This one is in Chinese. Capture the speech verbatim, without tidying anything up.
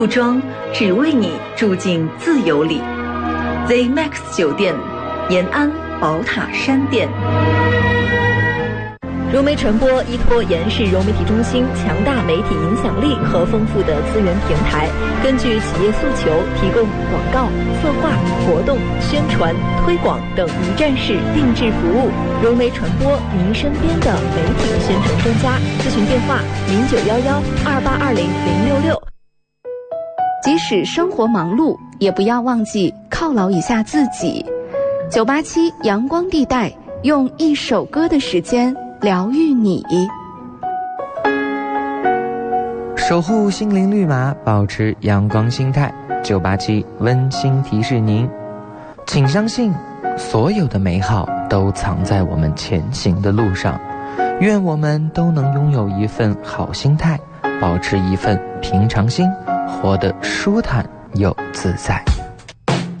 服装只为你住进自由里。 Z Max 酒店，延安宝塔山店。 融媒传播依托延世融媒体中心强大媒体影响力和丰富的资源平台，根据企业诉求提供广告、策划、活动、宣传、推广等一站式定制服务。融媒传播，您身边的媒体宣传专家。咨询电话：零九幺幺二八二零零六六。 即使生活忙碌，也不要忘记犒劳一下自己。九八七阳光地带，用一首歌的时间疗愈你， 守护心灵绿码，保持阳光心态。九八七温馨提示您，请相信，所有的美好都藏在我们前行的路上。愿我们都能拥有一份好心态，保持一份平常心，活得舒坦又自在。